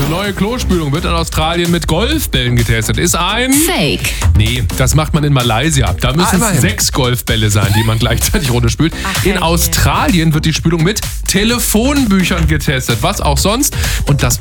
Eine neue Klospülung wird in Australien mit Golfbällen getestet. Ist ein... Fake. Nee, das macht man in Malaysia. Da müssen es immerhin. 6 Golfbälle sein, die man gleichzeitig runterspült. In Australien wird die Spülung mit Telefonbüchern getestet. Was auch sonst. Und das